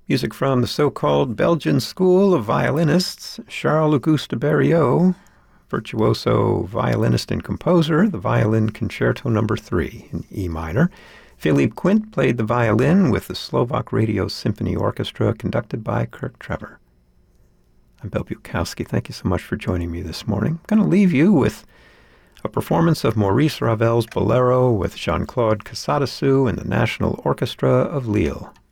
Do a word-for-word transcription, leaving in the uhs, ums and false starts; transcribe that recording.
Music from the so-called Belgian School of Violinists, Charles-Auguste Barriot, virtuoso violinist and composer, the Violin Concerto Number three in E minor. Philippe Quint played the violin with the Slovak Radio Symphony Orchestra, conducted by Kirk Trevor. I'm Bill Bukowski. Thank you so much for joining me this morning. I'm going to leave you with a performance of Maurice Ravel's Bolero with Jean-Claude Casadessus and the National Orchestra of Lille.